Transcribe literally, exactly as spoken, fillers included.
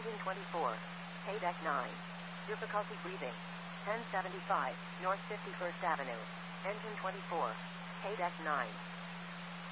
Engine twenty-four. Paydeck nine. Difficulty breathing. ten seventy-five, North fifty-first Avenue. Engine twenty-four. Paydeck nine.